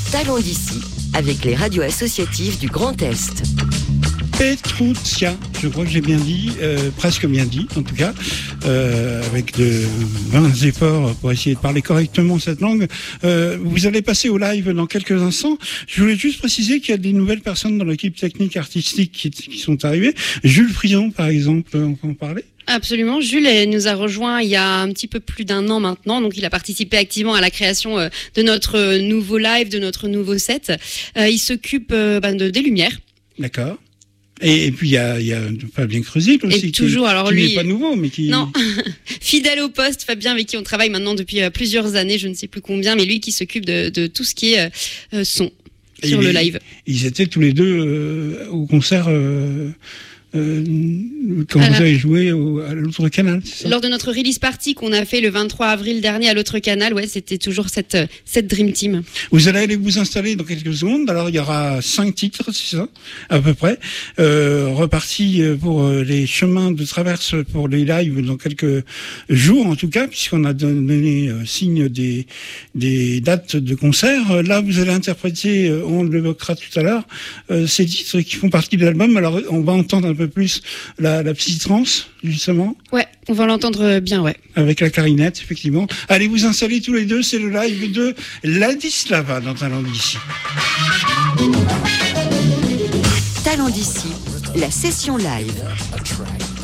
Talents d'ici, avec les radios associatives du Grand Est. Petroutia, je crois que j'ai bien dit, presque bien dit en tout cas, avec de vains efforts pour essayer de parler correctement cette langue. Vous allez passer au live dans quelques instants. Je voulais juste préciser qu'il y a des nouvelles personnes dans l'équipe technique artistique qui sont arrivées. Jules Friand, par exemple, on peut en parler ? Absolument. Jules nous a rejoint il y a un petit peu plus d'un an maintenant. Donc, il a participé activement à la création de notre nouveau live, de notre nouveau set. Il s'occupe des lumières. D'accord. Et puis il y a Fabien Creusil aussi, et toujours, qui n'est pas nouveau, mais qui... Non, fidèle au poste, Fabien, avec qui on travaille maintenant depuis plusieurs années, je ne sais plus combien, mais lui qui s'occupe de tout ce qui est son sur le live. Ils étaient tous les deux au concert... quand vous avez joué à l'autre canal, c'est ça ? Lors de notre release party qu'on a fait le 23 avril dernier à l'autre canal, ouais, c'était toujours cette Dream Team. Vous allez aller vous installer dans quelques secondes. Alors il y aura 5 titres, c'est ça, à peu près, repartis pour les chemins de traverse pour les lives dans quelques jours en tout cas, puisqu'on a donné signe des dates de concert. Là, vous allez interpréter, on l'évoquera tout à l'heure, ces titres qui font partie de l'album. Alors on va entendre un peu plus la psytrance, justement. Ouais, on va l'entendre bien, ouais. Avec la clarinette, effectivement. Allez vous installer tous les deux, c'est le live de Ladislava dans Talents d'ici. Talents d'ici, la session live.